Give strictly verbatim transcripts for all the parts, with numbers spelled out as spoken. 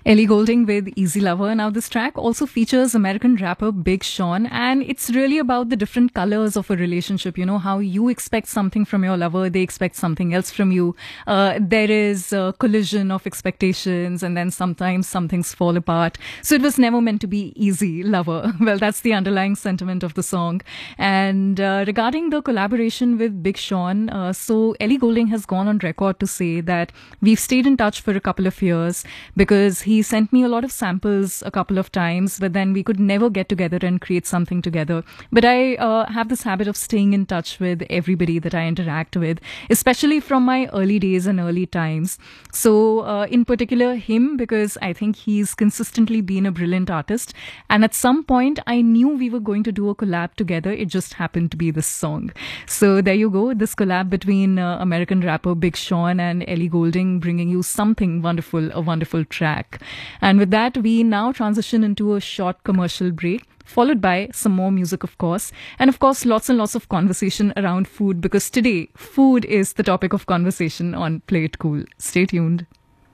Ellie Goulding with Easy Lover. Now, this track also features American rapper Big Sean, and it's really about the different colors of a relationship. You know, how you expect something from your lover, they expect something else from you. Uh, there is a collision of expectations, and then sometimes some things fall apart. So it was never meant to be easy, lover. Well, that's the underlying sentiment of the song. And uh, regarding the collaboration with Big Sean, uh, so Ellie Goulding has gone on record to say that we've stayed in touch for a couple of years because he sent me a lot of samples a couple of times, but then we could never get together and create something together. But I uh, have this habit of staying in touch with everybody that I interact with, especially from my early days and early times. So uh, in particular him, because I think he's consistently been a brilliant artist. And at some point I knew we were going to do a collab together. It just happened to be this song. So there you go, this collab between uh, American rapper Big Sean and Ellie Goulding, bringing you something wonderful, a wonderful track. And with that, we now transition into a short commercial break, followed by some more music, of course. And of course, lots and lots of conversation around food, because today, food is the topic of conversation on Play It Cool. Stay tuned.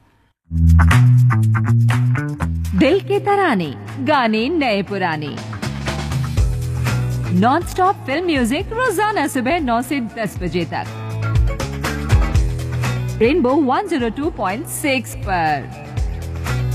दिल के तराने, गाने नए पुराने, non stop film music रोजाना सुबह नौ से दस बजे तक rainbow one zero two point six पर।